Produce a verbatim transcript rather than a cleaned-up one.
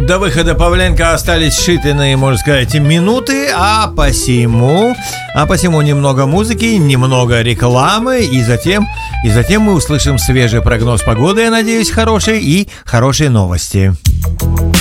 до выхода Павленко остались считанные, можно сказать, минуты, а посему, а посему немного музыки, немного рекламы, и затем, и затем мы услышим свежий прогноз погоды, я надеюсь, хороший, и хорошие новости.